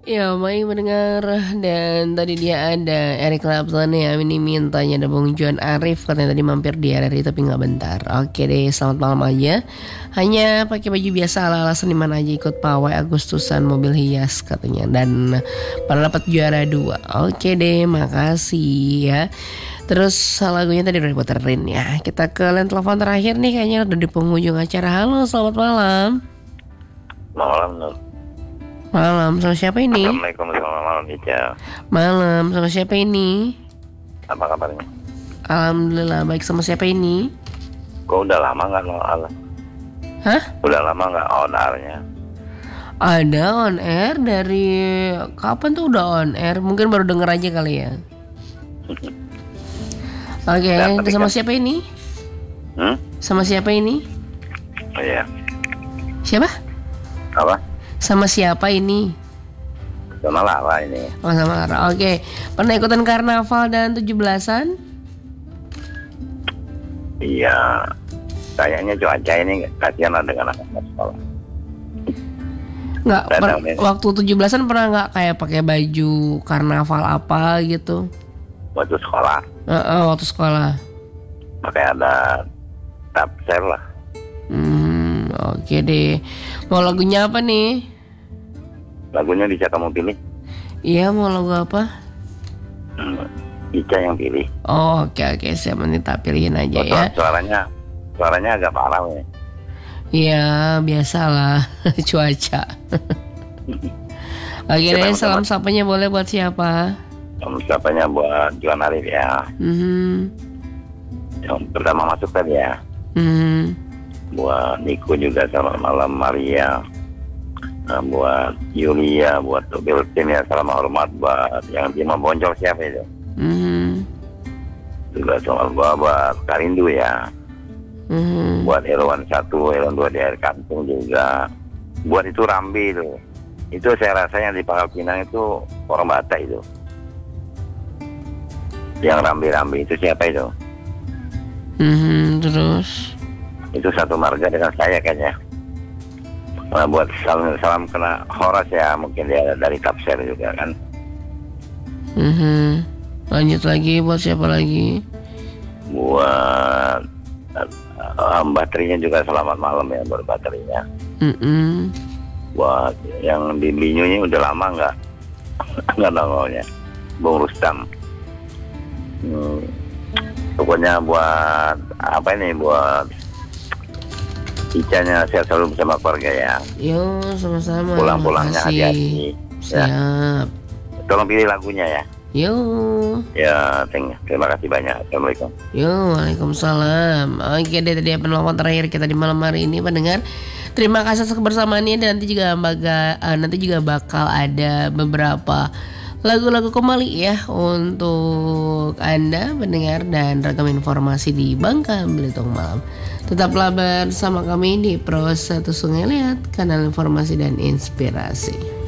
Ya, baik mendengar. Dan tadi dia ada Eric Clapton ya, ini mintanya ada Bung Johan Arif, katanya tadi mampir di RRI tapi nggak bentar. Oke deh, selamat malam aja. Hanya pakai baju biasa ala-ala seniman aja, ikut pawai Agustusan mobil hias katanya. Dan pada dapat juara 2. Oke deh, makasih ya. Terus lagunya tadi udah diputerin ya. Kita ke line telepon terakhir nih, kayaknya udah di penghujung acara. Halo, selamat malam. Malam, Nur. Malam, sama siapa ini? Assalamualaikum, selamat malam, Ica. Malam, sama siapa ini? Apa kabarnya? Alhamdulillah, baik. Sama siapa ini? Kok udah lama nggak nol? Hah? Udah lama nggak on airnya? Ada on air dari kapan tuh udah on air? Mungkin baru denger aja kali ya. Oke, sama siapa ini? Sama siapa ini? Oh iya. Siapa? Apa? Sama siapa ini? Sama Lara ini. Oh, sama Lara. Oke. Pernah ikutan karnaval dan 17-an? Iya. Kayaknya cuaca ini kasihan lah dengan anak-anak sekolah. Nggak, waktu 17-an pernah nggak kayak pakai baju karnaval apa gitu? Waktu sekolah. Waktu sekolah. Pakai ada tapser lah. Oke deh. Mau lagunya apa nih? Lagunya bisa kamu pilih. Iya, mau lagu apa? Ica yang pilih. Oh, oke. Siap, nanti tak pilihin aja ya. Suaranya agak parah ya. Iya, biasalah cuaca. Oke deh, salam sapanya boleh buat siapa? Salam sapanya buat Johan Arif ya. Yang pertama masuk tadi ya. Buat Niko juga, selamat malam. Maria, buat Yulia, buat Beltin ya, salam hormat. Buat yang Bima Boncol siapa itu? Juga selamat buat Karindu ya. Buat Elwan 1, Elwan 2 di air kantung juga. Buat itu Rambi itu. Itu saya rasanya di Pangkal Pinang itu orang Batak itu. Yang Rambi itu siapa itu? Terus itu satu marga dengan saya kayaknya. Buat salam kena Horas ya, mungkin dia dari Tapser juga kan. Lanjut lagi, buat siapa lagi? Buat baterainya juga selamat malam ya, buat baterainya. Buat yang di Binyunya udah lama nggak nongolnya, Bung Rustam. Pokoknya buat apa ini, buat Icanya sehat selalu bersama keluarga ya. Yo, sama-sama. Pulang-pulangnya hati-hati. Siap. Ya. Tolong pilih lagunya ya. Yo. Ya, terima kasih banyak. Assalamualaikum. Yo, waalaikumsalam. Oke deh, tadi penelpon terakhir kita di malam hari ini, pendengar. Terima kasih atas kebersamaannya, dan nanti juga bakal ada beberapa lagu-lagu kembali ya untuk Anda pendengar dan rekam informasi di Bangka Belitung Malam. Tetaplah bersama kami di Pro 1 Sungai Liat, kanal informasi dan inspirasi.